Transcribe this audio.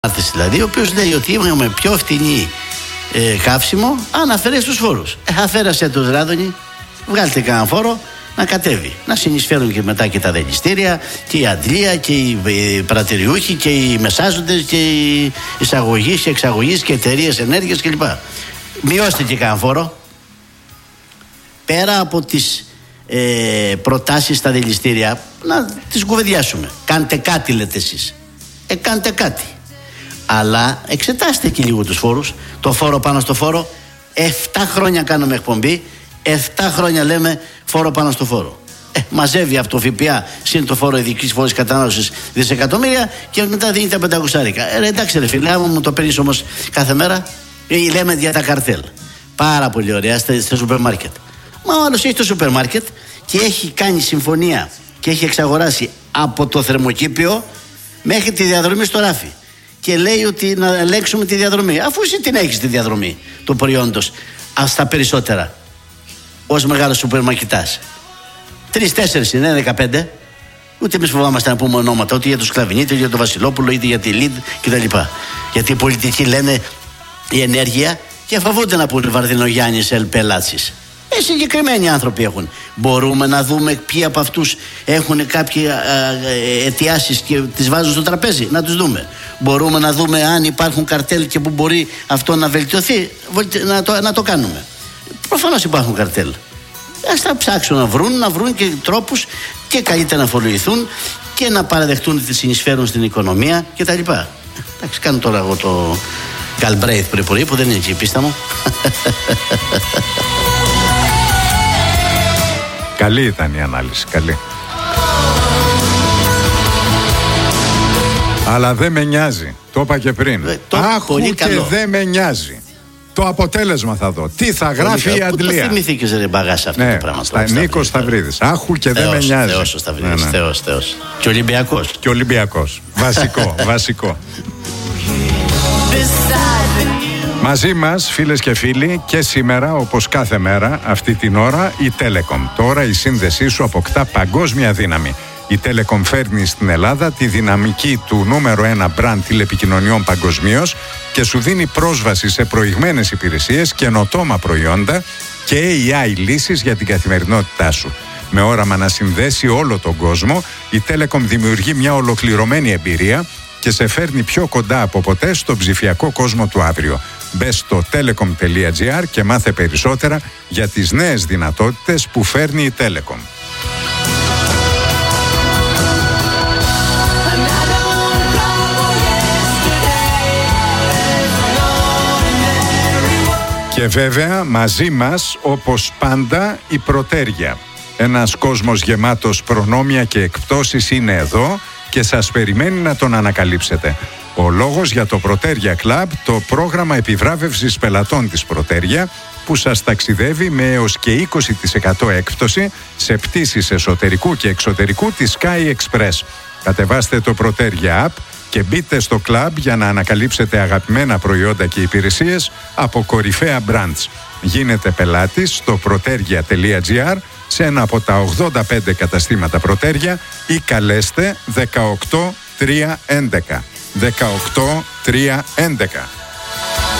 Δηλαδή, ο οποίος λέει ότι είμαστε πιο φτηνή καύσιμο αν αφαιρέσει τους φόρους. Αφαίρεσε τους Ράδονη, βγάλτε κανένα φόρο να κατέβει. Να συνεισφέρουν και μετά και τα δελιστήρια και η αντλία και οι πρατηριούχοι και οι μεσάζοντες και οι εισαγωγείς και εξαγωγείς και εταιρείες ενέργειας κλπ. Μειώστε και κανένα φόρο. Πέρα από τις προτάσεις στα δελιστήρια, να τις κουβεντιάσουμε. Κάντε κάτι, λέτε εσείς. Κάντε κάτι. Αλλά εξετάστε και λίγο τους φόρους. Το φόρο πάνω στο φόρο. 7 χρόνια κάνουμε εκπομπή. 7 χρόνια λέμε φόρο πάνω στο φόρο. Μαζεύει από το ΦΠΑ συν το φόρο ειδικής φόρης κατανάλωσης δισεκατομμύρια και μετά δίνει τα 500. Εντάξει ρε φίλε, άμα μου το παίρνεις όμως κάθε μέρα, λέμε για τα καρτέλ. Πάρα πολύ ωραία στα σούπερ μάρκετ. Μα ο άλλος έχει το σούπερ μάρκετ και έχει κάνει συμφωνία και έχει εξαγοράσει από το θερμοκήπιο μέχρι τη διαδρομή στο ράφι. Και λέει ότι να ελέγξουμε τη διαδρομή. Αφού εσύ την έχεις τη διαδρομή του προϊόντος στα περισσότερα, ως μεγάλος σούπερ μαρκετάς. 3-4 είναι, 15. Ούτε εμείς φοβάμαστε να πούμε ονόματα, ούτε για τους Σκλαβινίτη, είτε για τον Βασιλόπουλο, είτε για τη ΛΙΔ κτλ. Γιατί οι πολιτικοί λένε η ενέργεια και φοβούνται να πούνε Βαρδινογιάννης Ελπελάτσης. Συγκεκριμένοι άνθρωποι έχουν. Μπορούμε να δούμε ποιοι από αυτούς έχουν κάποιες αιτιάσεις και τις βάζουν στο τραπέζι. Να τους δούμε. Μπορούμε να δούμε αν υπάρχουν καρτέλ και που μπορεί αυτό να βελτιωθεί. Να το κάνουμε. Προφανώς υπάρχουν καρτέλ. Ας τα ψάξουν να βρουν και τρόπους και καλύτερα να φορολογηθούν και να παραδεχτούν ότι συνεισφέρουν στην οικονομία κτλ. Εντάξει, κάνω τώρα εγώ το Καλμπρέιθ πρωί που δεν είναι εκεί η πίστα μου. Καλή ήταν η ανάλυση, καλή. Αλλά δεν με νοιάζει, το είπα και πριν. Άχου και δεν με νοιάζει. Το αποτέλεσμα θα δω. Τι θα γράφει η αντλία. Πού το θυμηθήκες ρε μπαγάσα αυτό το πράγμα. Νίκος Σταυρίδης. Άχου και δεν με νοιάζει. Θεός ο Σταυρίδης, Θεός. Και Ολυμπιακός. Και Ολυμπιακός. Βασικό. Μαζί μας, φίλες και φίλοι, και σήμερα, όπως κάθε μέρα, αυτή την ώρα, η Telecom. Τώρα η σύνδεσή σου αποκτά παγκόσμια δύναμη. Η Telecom φέρνει στην Ελλάδα τη δυναμική του νούμερο 1 μπραντ τηλεπικοινωνιών παγκοσμίως και σου δίνει πρόσβαση σε προηγμένες υπηρεσίες, καινοτόμα προϊόντα και AI λύσεις για την καθημερινότητά σου. Με όραμα να συνδέσει όλο τον κόσμο, η Telecom δημιουργεί μια ολοκληρωμένη εμπειρία και σε φέρνει πιο κοντά από ποτέ στον ψηφιακό κόσμο του αύριο. Μπες στο telecom.gr και μάθε περισσότερα για τις νέες δυνατότητες που φέρνει η Telecom. Και βέβαια μαζί μας, όπως πάντα, η Προτέρια. Ένας κόσμος γεμάτος προνόμια και εκπτώσεις είναι εδώ και σας περιμένει να τον ανακαλύψετε. Ο λόγος για το Προτέρια Club, το πρόγραμμα επιβράβευσης πελατών της Προτέρια, που σας ταξιδεύει με έως και 20% έκπτωση σε πτήσεις εσωτερικού και εξωτερικού της Sky Express. Κατεβάστε το Προτέρια App και μπείτε στο club για να ανακαλύψετε αγαπημένα προϊόντα και υπηρεσίες από κορυφαία brands. Γίνετε πελάτης στο protergia.gr σε ένα από τα 85 καταστήματα Προτέρια ή καλέστε 18311. 18311.